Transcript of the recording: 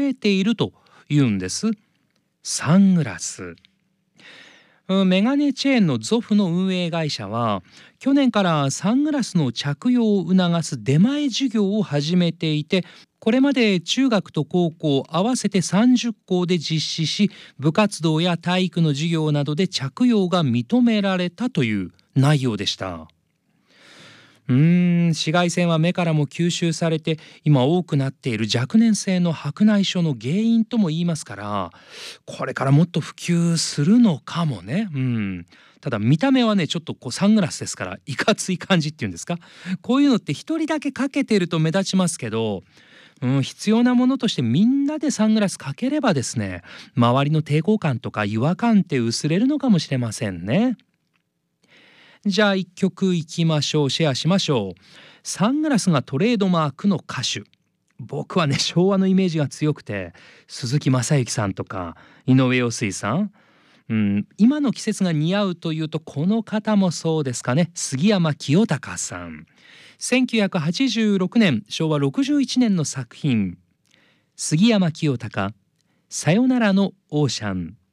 えているというんです。サングラス。メガネチェーンのゾフの運営会社は去年からサングラスの着用を促す出前授業を始めていて、これまで中学と高校合わせて30校で実施し、部活動や体育の授業などで着用が認められたという内容でした。紫外線は目からも吸収されて、今多くなっている若年性の白内障の原因とも言いますから、これからもっと普及するのかもね。ただ見た目はね、ちょっとサングラスですからいかつい感じっていうんですか、こういうのって一人だけかけてると目立ちますけど、必要なものとしてみんなでサングラスかければですね、周りの抵抗感とか違和感って薄れるのかもしれませんね。じゃあ一曲いきましょう。シェアしましょう。サングラスがトレードマークの歌手。僕はね、昭和のイメージが強くて、鈴木雅之さんとか井上陽水さん、今の季節が似合うというとこの方もそうですかね。杉山清貴さん。1986年昭和61年の作品。杉山清貴、さよならのオーシャン。